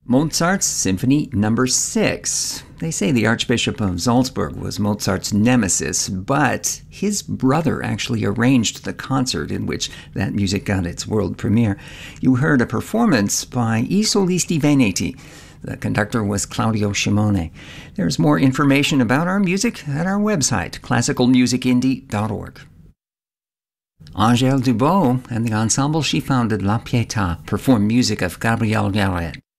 Mozart's Symphony No. 6. They say the Archbishop of Salzburg was Mozart's nemesis, but his brother actually arranged the concert in which that music got its world premiere. You heard a performance by I Solisti Veneti. The conductor was Claudio Scimone. There's more information about our music at our website, classicalmusicindie.org. Angèle Dubos and the ensemble she founded, La Pietà, perform music of Gabriel Yared.